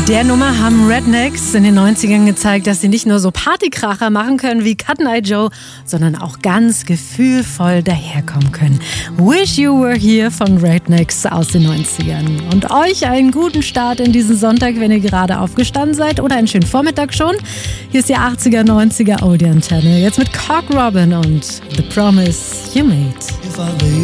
Der Nummer haben Rednecks in den 90ern gezeigt, dass sie nicht nur so Partykracher machen können wie Cut n' Eye Joe, sondern auch ganz gefühlvoll daherkommen können. Wish You Were Here von Rednecks aus den 90ern. Und euch einen guten Start in diesen Sonntag, wenn ihr gerade aufgestanden seid, oder einen schönen Vormittag schon. Hier ist die 80er, 90er Oldie Antenne. Jetzt mit Cock Robin und The Promise You Made.